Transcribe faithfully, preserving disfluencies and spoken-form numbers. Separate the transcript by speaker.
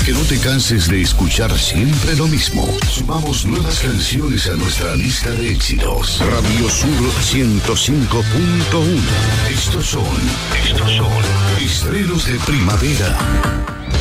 Speaker 1: que no te canses de escuchar siempre lo mismo. Sumamos nuevas canciones a nuestra lista de éxitos. Radio Sur ciento cinco punto uno. Estos son, estos son estrenos de primavera.